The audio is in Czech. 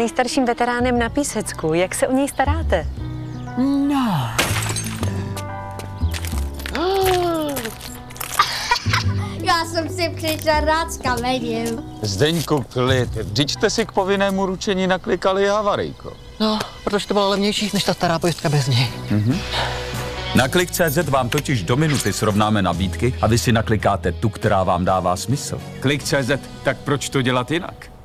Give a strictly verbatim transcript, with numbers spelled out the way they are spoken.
nejstarším veteránem na Písecku. Jak se o něj staráte? No. Já jsem si přišla rád s kamením. Zdeňku, klid. Vždyť jste si k povinnému ručení naklikali havarijko. No, protože to bylo levnější než ta stará pojistka bez něj. Mhm. Na klik tečka cé zet vám totiž do minuty srovnáme nabídky a vy si naklikáte tu, která vám dává smysl. Klik tečka cé zet, tak proč to dělat jinak?